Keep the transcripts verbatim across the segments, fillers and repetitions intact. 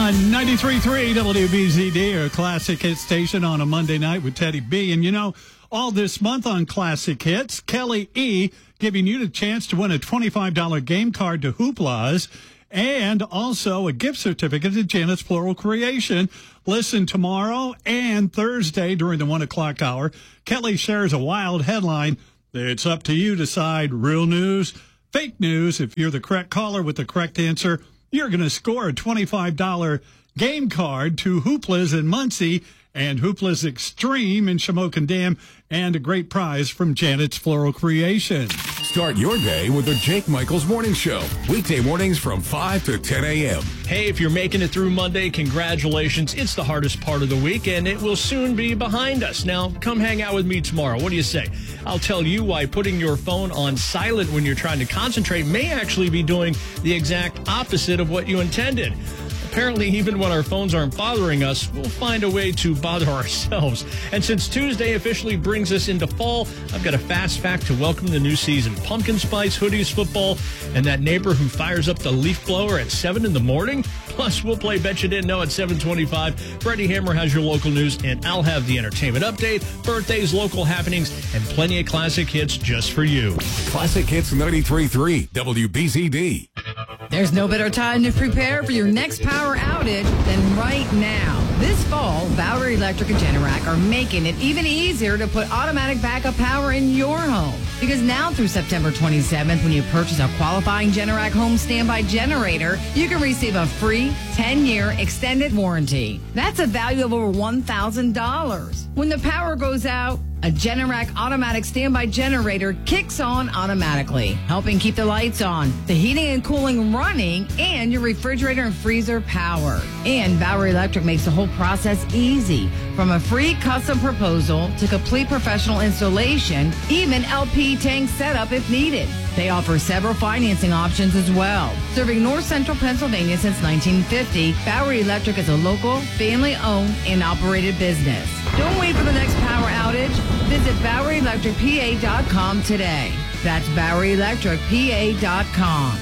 on ninety-three point three W B Z D, a classic hit station on a Monday night with Teddy B. And you know, all this month on Classic Hits, Kelly E. giving you the chance to win a twenty-five dollars game card to Hoopla's and also a gift certificate to Janet's Floral Creation. Listen tomorrow and Thursday during the one o'clock hour. Kelly shares a wild headline. It's up to you to decide real news, fake news. If you're the correct caller with the correct answer, you're going to score a twenty-five dollars game card to Hoopla's in Muncie and Hoopla's Extreme in Shamokin Dam, and a great prize from Janet's Floral Creation. Start your day with the Jake Michaels Morning Show. Weekday mornings from five to ten a.m. Hey, if you're making it through Monday, congratulations. It's the hardest part of the week, and it will soon be behind us. Now, come hang out with me tomorrow. What do you say? I'll tell you why putting your phone on silent when you're trying to concentrate may actually be doing the exact opposite of what you intended. Apparently, even when our phones aren't bothering us, we'll find a way to bother ourselves. And since Tuesday officially brings us into fall, I've got a fast fact to welcome the new season. Pumpkin spice, hoodies, football, and that neighbor who fires up the leaf blower at seven in the morning. Plus, we'll play Bet You Didn't Know at seven twenty-five. Freddie Hammer has your local news, and I'll have the entertainment update, birthdays, local happenings, and plenty of classic hits just for you. Classic Hits ninety-three point three W B Z D. There's no better time to prepare for your next power outage than right now. This fall, Bowery Electric and Generac are making it even easier to put automatic backup power in your home. Because now through September twenty-seventh, when you purchase a qualifying Generac home standby generator, you can receive a free ten-year extended warranty. That's a value of over one thousand dollars. When the power goes out, a Generac automatic standby generator kicks on automatically, helping keep the lights on, the heating and cooling running, and your refrigerator and freezer powered. And Bowery Electric makes the whole process easy, from a free custom proposal to complete professional installation, even L P tank setup if needed. They offer several financing options as well. Serving North Central Pennsylvania since nineteen fifty, Bowery Electric is a local, family-owned and operated business. Don't wait for the next power outage. Visit Bowery Electric P A dot com today. That's Bowery Electric P A dot com.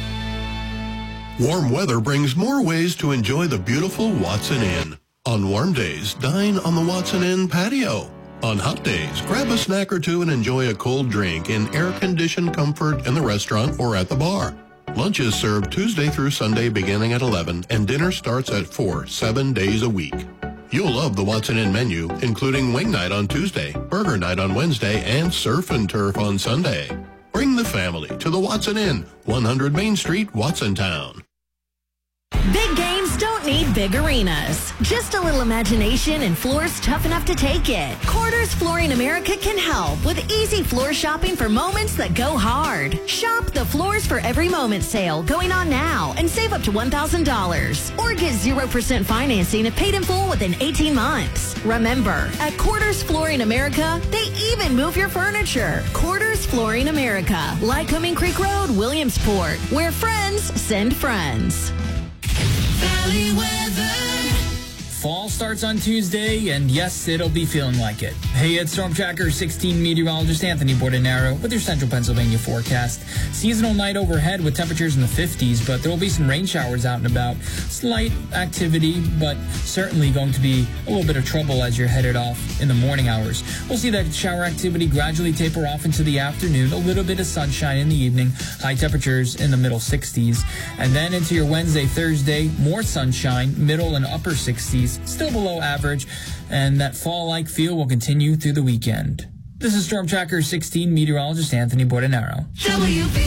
Warm weather brings more ways to enjoy the beautiful Watson Inn. On warm days, dine on the Watson Inn patio. On hot days, grab a snack or two and enjoy a cold drink in air-conditioned comfort in the restaurant or at the bar. Lunch is served Tuesday through Sunday beginning at eleven, and dinner starts at four, seven days a week. You'll love the Watson Inn menu, including wing night on Tuesday, burger night on Wednesday, and surf and turf on Sunday. Bring the family to the Watson Inn, one hundred Main Street, Watsontown. Big games don't need big arenas. Just a little imagination and floors tough enough to take it. Quarters Flooring America can help with easy floor shopping for moments that go hard. Shop the Floors for Every Moment sale going on now and save up to one thousand dollars. Or get zero percent financing if paid in full within eighteen months. Remember, at Quarters Flooring America, they even move your furniture. Quarters Flooring America, Lycoming Creek Road, Williamsport, where friends send friends. Valley weather. Fall starts on Tuesday, and yes, it'll be feeling like it. Hey, it's Storm Tracker sixteen meteorologist Anthony Bordenaro with your Central Pennsylvania forecast. Seasonal night overhead with temperatures in the fifties, but there will be some rain showers out and about. Slight activity, but certainly going to be a little bit of trouble as you're headed off in the morning hours. We'll see that shower activity gradually taper off into the afternoon. A little bit of sunshine in the evening. High temperatures in the middle sixties. And then into your Wednesday, Thursday, more sunshine, middle and upper sixties. Still below average, and that fall-like feel will continue through the weekend. This is Storm Tracker sixteen meteorologist Anthony Bordenaro. W B